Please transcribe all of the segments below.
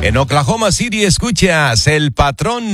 En Oklahoma City escuchas El Patrón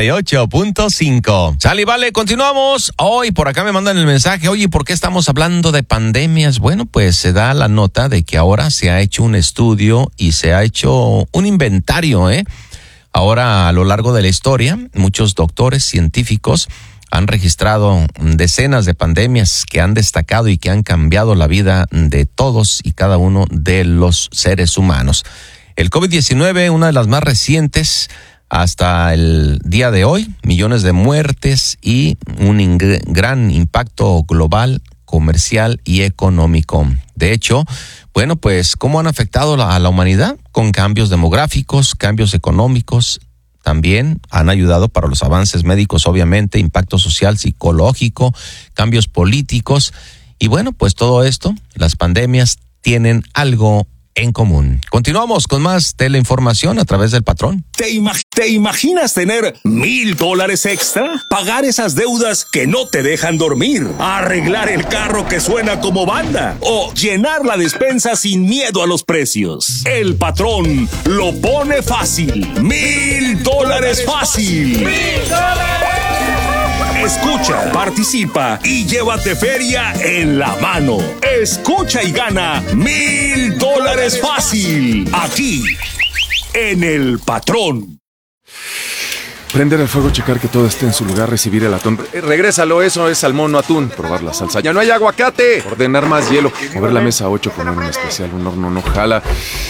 98.5. Sale, vale, continuamos. Hoy por acá me mandan el mensaje, oye, ¿por qué estamos hablando de pandemias? Bueno, pues se da la nota de que ahora se ha hecho un estudio y se ha hecho un inventario, Ahora, a lo largo de la historia, muchos doctores científicos han registrado decenas de pandemias que han destacado y que han cambiado la vida de todos y cada uno de los seres humanos. El COVID-19, una de las más recientes hasta el día de hoy, millones de muertes y un gran impacto global, comercial y económico. De hecho, bueno, pues, ¿cómo han afectado a la humanidad? Con cambios demográficos, cambios económicos. También han ayudado para los avances médicos, obviamente, impacto social, psicológico, cambios políticos. Y bueno, pues todo esto, las pandemias tienen algo en común. Continuamos con más de la información a través del Patrón. ¿Te imaginas tener $1,000 extra? Pagar esas deudas que no te dejan dormir, arreglar el carro que suena como banda o llenar la despensa sin miedo a los precios. El Patrón lo pone fácil. $1,000 fácil. ¡$1,000! Escucha, participa y llévate feria en la mano. Escucha y gana $1,000 fácil. Aquí, en El Patrón. Prender el fuego, checar que todo esté en su lugar, recibir el atún. Regrésalo, eso es salmón, no atún. Probar la salsa. ¡Ya no hay aguacate! Ordenar más hielo. Mover la mesa 8, poner un especial, un horno no jala.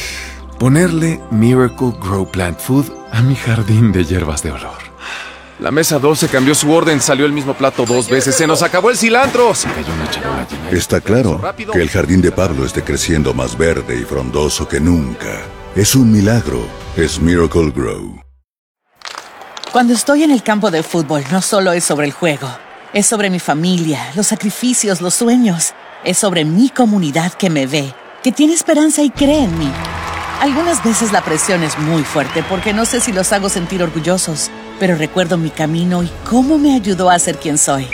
Ponerle Miracle Grow Plant Food a mi jardín de hierbas de olor. La mesa 12 cambió su orden, salió el mismo plato 2 veces. ¡Se nos acabó el cilantro! Se cayó una charola llena. Está claro que el jardín de Pablo esté creciendo más verde y frondoso que nunca. Es un milagro. Es Miracle Grow. Cuando estoy en el campo de fútbol, no solo es sobre el juego. Es sobre mi familia, los sacrificios, los sueños. Es sobre mi comunidad que me ve, que tiene esperanza y cree en mí. Algunas veces la presión es muy fuerte porque no sé si los hago sentir orgullosos, pero recuerdo mi camino y cómo me ayudó a ser quien soy.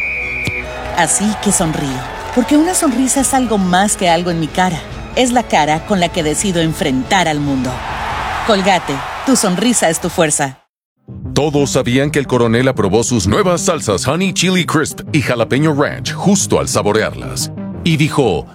Así que sonrío, porque una sonrisa es algo más que algo en mi cara. Es la cara con la que decido enfrentar al mundo. Colgate, tu sonrisa es tu fuerza. Todos sabían que el coronel aprobó sus nuevas salsas Honey Chili Crisp y Jalapeño Ranch justo al saborearlas. Y dijo...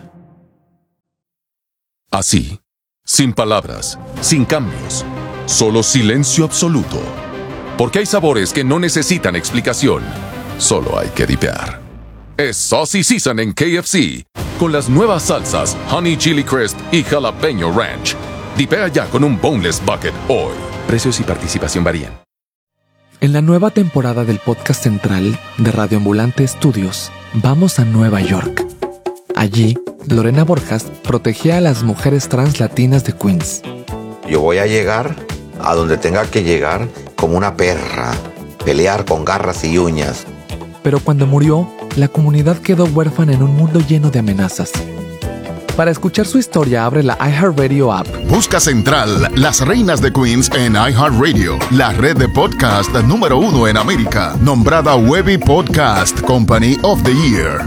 así, sin palabras, sin cambios, solo silencio absoluto. Porque hay sabores que no necesitan explicación, solo hay que dipear. Es Saucy Season en KFC, con las nuevas salsas Honey Chili Crisp y Jalapeño Ranch. Dipea ya con un Boneless Bucket hoy. Precios y participación varían. En la nueva temporada del podcast central de Radio Ambulante Estudios, vamos a Nueva York. Allí, Lorena Borjas protegía a las mujeres trans latinas de Queens. Yo voy a llegar a donde tenga que llegar como una perra, pelear con garras y uñas. Pero cuando murió, la comunidad quedó huérfana en un mundo lleno de amenazas. Para escuchar su historia, abre la iHeartRadio app. Busca Central, las reinas de Queens en iHeartRadio, la red de podcast número 1 en América, nombrada Webby Podcast Company of the Year.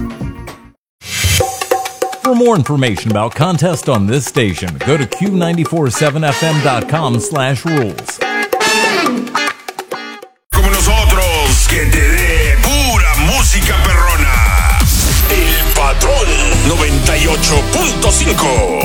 For more information about contests on this station, go to Q947fm.com/rules. Como nosotros, que te dé pura música perrona. El Patrón 98.5.